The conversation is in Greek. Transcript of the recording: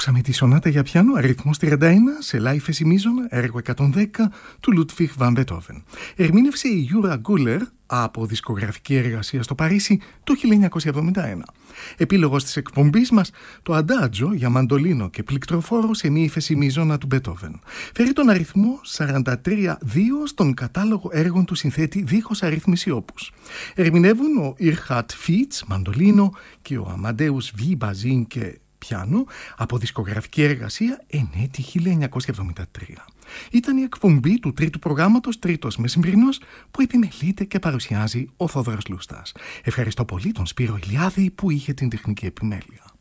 Ακούσαμε τη σονάτα για πιάνο, αριθμός 31, σε λάι φεσιμίζων, έργο 110 του Λούτβιχ Βαν Μπετόβεν. Ερμήνευσε η Γιούρα Γκούλερ από δισκογραφική εργασία στο Παρίσι το 1971. Επίλογος της εκπομπής μας, το αντάτζο για μαντολίνο και πληκτροφόρο σε μη φεσιμίζωνα του Μπετόβεν. Φέρει τον αριθμό 43-2 στον κατάλογο έργων του συνθέτη δίχως αρρύθμιση όπους. Ερμηνεύουν ο Ιρχάτ Φίτς, μαντολίνο, και ο Αμαντέους Βι Μπαζίν και πιάνο από δισκογραφική εργασία ενέτη 1973. Ήταν η εκπομπή του τρίτου προγράμματος Τρίτος Μεσημβρινός που επιμελείται και παρουσιάζει ο Θόδωρος Λούστας. Ευχαριστώ πολύ τον Σπύρο Ηλιάδη που είχε την τεχνική επιμέλεια.